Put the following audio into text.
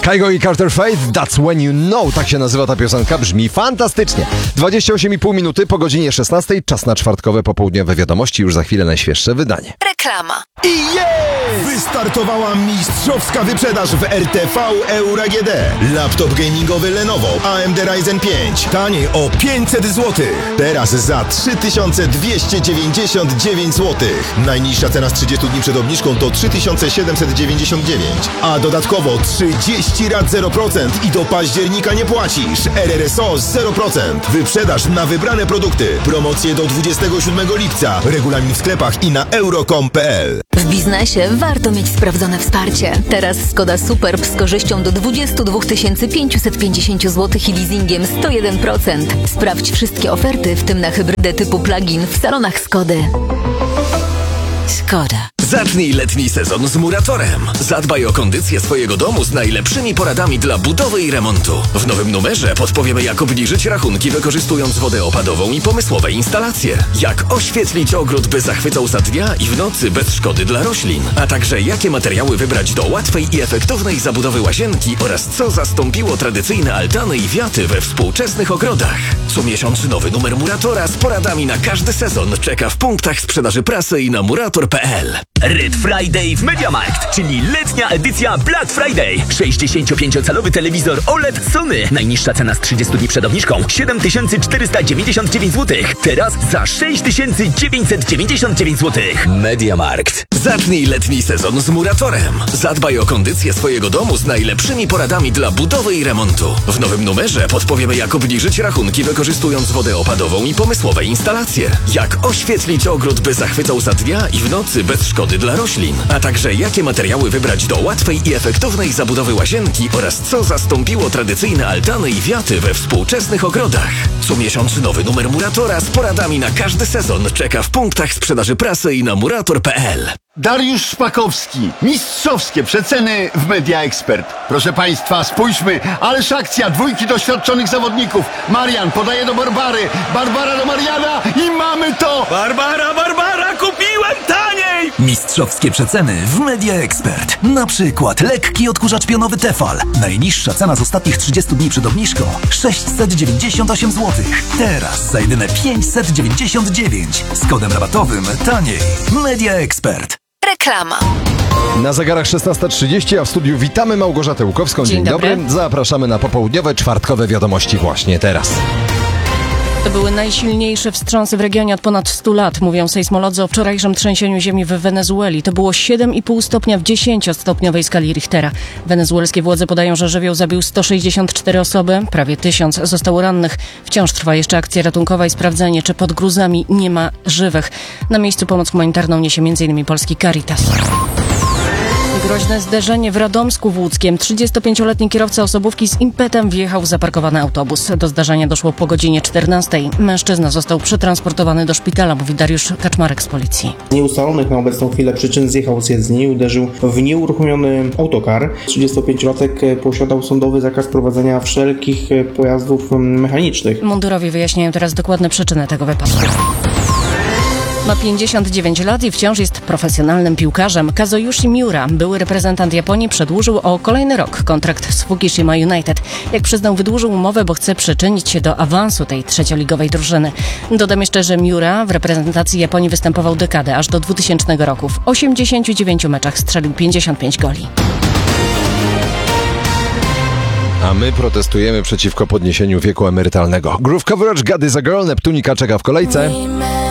Kygo i Carter Faith, That's When You Know, tak się nazywa ta piosenka, brzmi fantastycznie. 28,5 minuty po godzinie 16, czas na czwartkowe popołudniowe wiadomości, już za chwilę najświeższe wydanie. Reklama. I jest! Wystartowała mistrzowska wyprzedaż w RTV Euro AGD. Laptop gamingowy Lenovo AMD Ryzen 5. Taniej o 500 zł. Teraz za 3299 zł. Najniższa cena z 30 dni przed obniżką to 3799. A dodatkowo 30 rat 0% i do października nie płacisz. RRSO 0%. Wyprzedaż na wybrane produkty. Promocje do 27 lipca. Regulamin w sklepach i na euro.com.pl. W biznesie warto mieć sprawdzone wsparcie. Teraz Skoda Superb z korzyścią do 22 550 zł i leasingiem 101%. Sprawdź wszystkie oferty, w tym na hybrydę typu plug-in w salonach Skody. Skoda. Zacznij letni sezon z Muratorem. Zadbaj o kondycję swojego domu z najlepszymi poradami dla budowy i remontu. W nowym numerze podpowiemy, jak obniżyć rachunki, wykorzystując wodę opadową i pomysłowe instalacje. Jak oświetlić ogród, by zachwycał za dnia i w nocy bez szkody dla roślin. A także jakie materiały wybrać do łatwej i efektownej zabudowy łazienki oraz co zastąpiło tradycyjne altany i wiaty we współczesnych ogrodach. Co miesiąc nowy numer Muratora z poradami na każdy sezon czeka w punktach sprzedaży prasy i na murator.pl. Red Friday w MediaMarkt, czyli letnia edycja Black Friday. 65-calowy telewizor OLED Sony. Najniższa cena z 30 dni przed obniżką 7499 zł. Teraz za 6999 zł. MediaMarkt. Zacznij letni sezon z Muratorem. Zadbaj o kondycję swojego domu z najlepszymi poradami dla budowy i remontu. W nowym numerze podpowiemy, jak obniżyć rachunki, wykorzystując wodę opadową i pomysłowe instalacje. Jak oświetlić ogród, by zachwycał za dnia i w nocy bez szkody dla roślin. A także jakie materiały wybrać do łatwej i efektownej zabudowy łazienki oraz co zastąpiło tradycyjne altany i wiaty we współczesnych ogrodach. Co miesiąc nowy numer Muratora z poradami na każdy sezon czeka w punktach sprzedaży prasy i na murator.pl. Dariusz Szpakowski. Mistrzowskie przeceny w Media Expert. Proszę Państwa, spójrzmy. Ależ akcja, dwójki doświadczonych zawodników. Marian podaje do Barbary. Barbara do Mariana i mamy to! Barbara, kupiłem taniej! Mistrzowskie przeceny w Media Expert. Na przykład lekki odkurzacz pionowy Tefal. Najniższa cena z ostatnich 30 dni przed obniżką 698 zł. Teraz za jedyne 599. Z kodem rabatowym taniej. Media Expert. Reklama. Na zegarach 16:30, a w studiu witamy Małgorzatę Łukowską. Dzień dobry. Zapraszamy na popołudniowe, czwartkowe wiadomości właśnie teraz. To były najsilniejsze wstrząsy w regionie od ponad 100 lat, mówią sejsmolodzy o wczorajszym trzęsieniu ziemi w Wenezueli. To było 7,5 stopnia w 10-stopniowej skali Richtera. Wenezuelskie władze podają, że żywioł zabił 164 osoby, prawie 1000 zostało rannych. Wciąż trwa jeszcze akcja ratunkowa i sprawdzanie, czy pod gruzami nie ma żywych. Na miejscu pomoc humanitarną niesie m.in. polski Caritas. Groźne zderzenie w Radomsku w Łódzkiem. 35-letni kierowca osobówki z impetem wjechał w zaparkowany autobus. Do zdarzenia doszło po godzinie 14. Mężczyzna został przetransportowany do szpitala, mówi Dariusz Kaczmarek z policji. Z nieustalonych na obecną chwilę przyczyn zjechał z jezdni i uderzył w nieuruchomiony autokar. 35-latek posiadał sądowy zakaz prowadzenia wszelkich pojazdów mechanicznych. Mundurowi wyjaśniają teraz dokładne przyczyny tego wypadku. Ma 59 lat i wciąż jest profesjonalnym piłkarzem. Kazuyoshi Miura, były reprezentant Japonii, przedłużył o kolejny rok kontrakt z Fukushima United. Jak przyznał, wydłużył umowę, bo chce przyczynić się do awansu tej trzecioligowej drużyny. Dodam jeszcze, że Miura w reprezentacji Japonii występował dekadę, aż do 2000 roku. W 89 meczach strzelił 55 goli. A my protestujemy przeciwko podniesieniu wieku emerytalnego. Groove Coverage, God is a Girl, Neptunika czeka w kolejce.